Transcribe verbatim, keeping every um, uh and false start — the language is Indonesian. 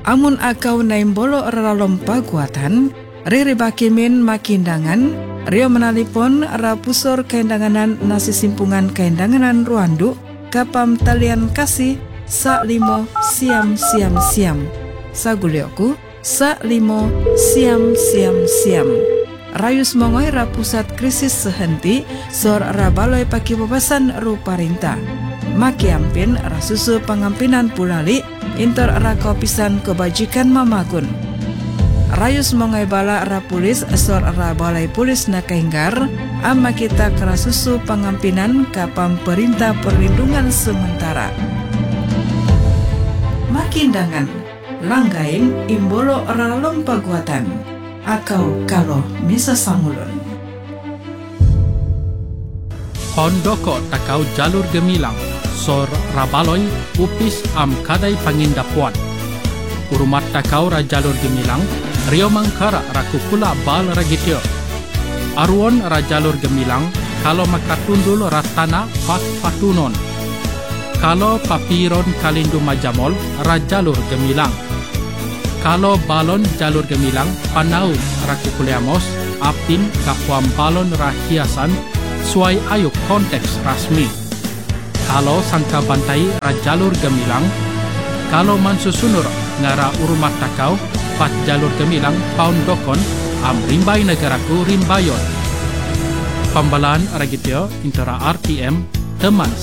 Amun akau naimbolo ralompa guatan, riri bakimin makindangan, rio menalipon rapusor kaindanganan nasi simpungan kaindanganan ruandu, kapam talian kasih, sak limo siam siam siam. Sagulioku, sak limo siam siam siam. Rayus mongoi ra pusat krisis sehenti, sor ra baloi paki bebasan ru parinta. Maki ampin ra susu pangampinan pulali, intor ra kopisan kebajikan mamagun. Rayus mongoi bala ra pulis, sor ra balai pulis na kainggar, amma kita kera susu pangampinan kapam perintah perlindungan sementara. Makindangan, langgain imbolo ralom paguatan. Akau kalau misa samulun. Hondoko takau jalur gemilang, sor rabaloi upis am kadai pangindapuan. Urumat takau ra jalur gemilang, rio mangkara rakukula bal ragitio. Aruon ra jalur gemilang, kalau makatundul ratana fat fatunon. Kalau papiron kalindu majamol, ra jalur gemilang. Kalau balon jalur gemilang, panau rakukuleamos, apin kapuam balon rahiasan, suai ayuk konteks rasmi. Kalau sangka bantai rajalur gemilang, kalau mansusunur ngara urumat takau, pat jalur gemilang paun dokon, am rimbai negaraku rimbayon. Pembalaan ragitio intera R T M, teman